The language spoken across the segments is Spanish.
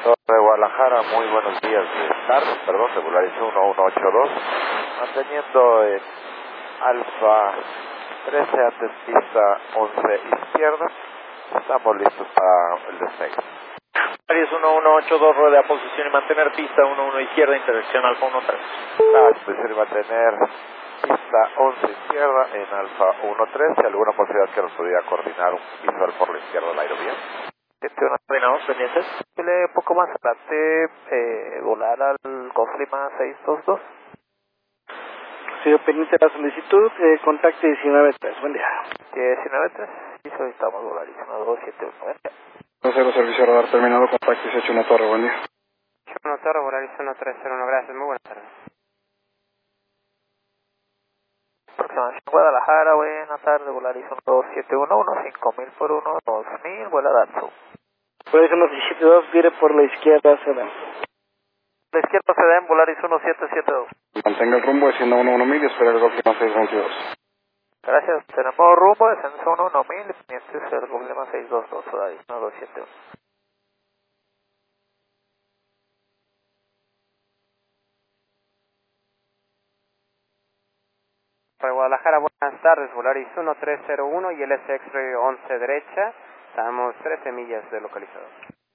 Torre Guadalajara, muy buenos días, de Volaris 1182, manteniendo en Alfa 13 antes pista 11 izquierda, estamos listos para el despegue. Volaris 1182, rueda a posición y mantener pista 11 izquierda, intersección Alfa 13. Posición y mantener pista 11 izquierda en Alfa 13, ¿alguna posibilidad que nos pudiera coordinar un visual por la izquierda del aerovía? Coordinados pendientes. Un poco más adelante, volar al Conflima 622. Sigo pendiente de la solicitud, contacte 193, buen día. 193, y solicitamos volar 1271, buen día. 0 servicio radar terminado, contacte 181 Torre, buen día. 1 Torre, volar 1301, gracias, muy buenas tardes. Aproximación Guadalajara, buenas tardes, volar 1271, 5000 por 1, 2000, vuela Datsun. Puede ser 172, vire por la izquierda, se da. La izquierda se da en Volaris 1772. Mantenga el rumbo, descienda 1000 y espera el Conflima 622. Gracias, tenemos rumbo, descenso 1000 y pendientes el Conflima 622, Volaris 1271. Para Guadalajara, buenas tardes, Volaris 1301 y el SX-Ray 11 derecha, estamos 13 millas de localizador.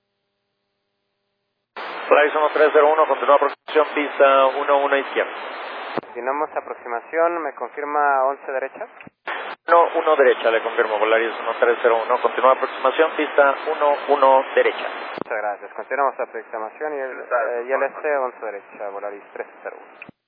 Volaris 1301, continúa aproximación, pista 11 izquierda. Continuamos aproximación, ¿me confirma 11 derecha? 11 derecha, le confirmo, Volaris 1301, continúa aproximación, pista 11 derecha. Muchas gracias, continuamos aproximación y el S 11 derecha, Volaris 1301.